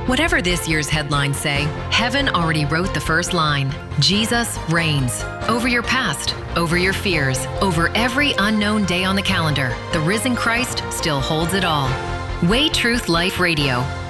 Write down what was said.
Whatever this year's headlines say, heaven already wrote the first line. Jesus reigns. Over your past, over your fears, over every unknown day on the calendar, the risen Christ still holds it all. Way Truth Life Radio,